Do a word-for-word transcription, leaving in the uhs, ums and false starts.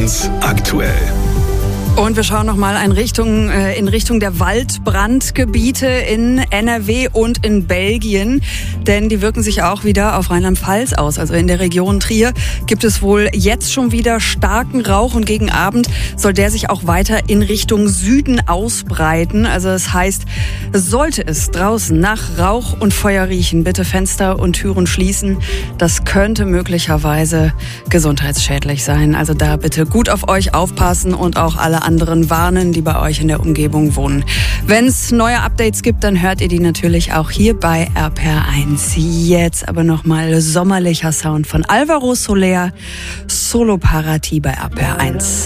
eins aktuell. Und wir schauen nochmal in Richtung, äh, in Richtung der Waldbrandgebiete in N R W und in Belgien. Denn die wirken sich auch wieder auf Rheinland-Pfalz aus. Also in der Region Trier gibt es wohl jetzt schon wieder starken Rauch. Und gegen Abend soll der sich auch weiter in Richtung Süden ausbreiten. Also das heißt, sollte es draußen nach Rauch und Feuer riechen, bitte Fenster und Türen schließen. Das könnte möglicherweise gesundheitsschädlich sein. Also da bitte gut auf euch aufpassen und auch alle anderen warnen, die bei euch in der Umgebung wohnen. Wenn es neue Updates gibt, dann hört ihr die natürlich auch hier bei R P R eins. Jetzt aber nochmal sommerlicher Sound von Alvaro Soler, Solo Parati bei R P R eins.